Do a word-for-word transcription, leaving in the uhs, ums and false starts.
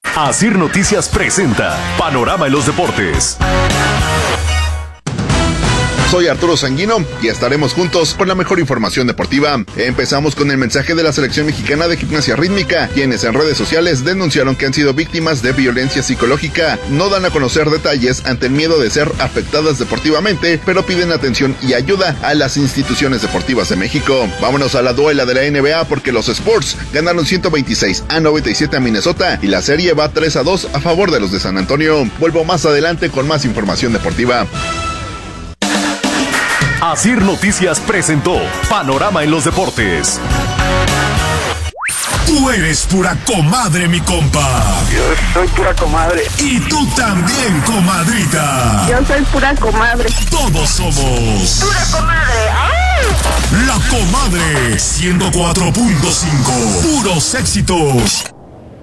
Asir Noticias presenta Panorama en los Deportes. Soy Arturo Sanguino y estaremos juntos con la mejor información deportiva. Empezamos con el mensaje de la selección mexicana de gimnasia rítmica, quienes en redes sociales denunciaron que han sido víctimas de violencia psicológica. No dan a conocer detalles ante el miedo de ser afectadas deportivamente, pero piden atención y ayuda a las instituciones deportivas de México. Vámonos a la duela de la N B A porque los Spurs ganaron ciento veintiséis a noventa y siete a Minnesota y la serie va tres a dos a favor de los de San Antonio. Vuelvo más adelante con más información deportiva. Asir Noticias presentó Panorama en los Deportes. Tú eres pura comadre, mi compa. Yo soy pura comadre. Y tú también, comadrita. Yo soy pura comadre. Todos somos pura comadre. ¡Ay! La Comadre ciento cuatro punto cinco. Puros éxitos.